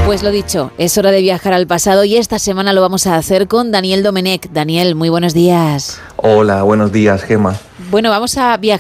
Pues lo dicho, es hora de viajar al pasado y esta semana lo vamos a hacer con Daniel Domenech. Daniel, muy buenos días. Hola, buenos días, Gemma. Bueno, vamos a viajar